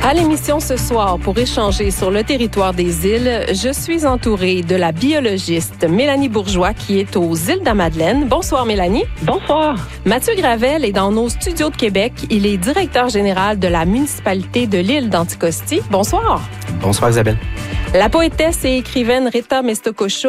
À l'émission ce soir, pour échanger sur le territoire des îles, je suis entourée de la biologiste Mélanie Bourgeois qui est aux îles de la Madeleine. Bonsoir Mélanie. Bonsoir. Mathieu Gravel est dans nos studios de Québec. Il est directeur général de la municipalité de l'île d'Anticosti. Bonsoir. Bonsoir Isabelle. La poétesse et écrivaine Rita Mestocosho